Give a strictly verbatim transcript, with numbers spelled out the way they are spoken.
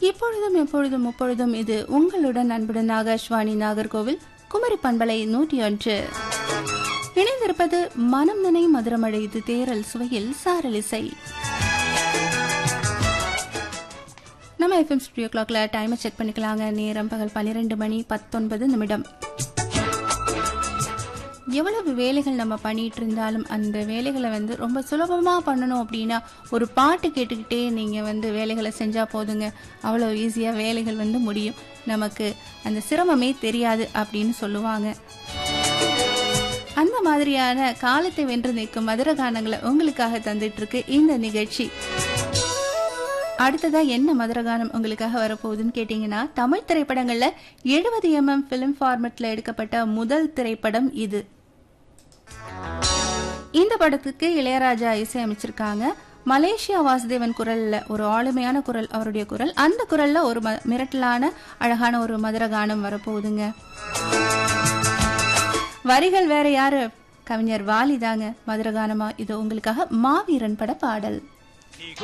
இப்பொழுதும் எப்பொழுதும் முப்பொழுதும் இது உங்களுடன் அன்புடன் ஆகாஷ்வாணி நாகர்கோவில் குமரி பண்பலை நூற்றி ஒன்று. இணைந்திருப்பது மனம் நினை மதுரமழை. இது தேரல் சுவையில் சாரலிசை. நம்ம எஃப்எம் ஸ்டுடியோ கிளாக்ல டைமை செக் பண்ணிக்கலாங்க. நேரம் பகல் பன்னிரெண்டு மணி பத்தொன்பது நிமிடம். எவ்வளவு வேலைகள் நம்ம பண்ணிட்டு இருந்தாலும் அந்த வேலைகளை வந்து ரொம்ப சுலபமாக பண்ணணும் அப்படின்னா ஒரு பாட்டு கேட்டுக்கிட்டே நீங்கள் வந்து வேலைகளை செஞ்சால் போதுங்க. அவ்வளோ ஈஸியாக வேலைகள் வந்து முடியும். நமக்கு அந்த சிரமமே தெரியாது அப்படின்னு சொல்லுவாங்க. அந்த மாதிரியான காலத்தை வென்று நிற்கும் மதுர கானங்களை உங்களுக்காக தந்துட்டு இருக்கு இந்த நிகழ்ச்சி. அடுத்ததா என்ன மதுரகானம் உங்களுக்காக வரப்போகுதுன்னு கேட்டீங்கன்னா, தமிழ் திரைப்படங்கள்ல எழுபது எம்எம் பிலிம் ஃபார்மெட்ல எடுக்கப்பட்ட முதல் திரைப்படம் இது. இந்த படத்துக்கு இளையராஜா இசையமைச்சிருக்காங்க. மலேசியா வாசுதேவன் குரல்ல ஒரு ஆளுமையான குரல் அவருடைய குரல். அந்த குரல்ல ஒரு மிரட்டலான அழகான ஒரு மதுரகானம் வரப்போகுதுங்க. வரிகள் வேற யாரு, கவிஞர் வாலி தாங்க. மதுரகானமா இது உங்களுக்காக மாவீரன் பட பாடல்.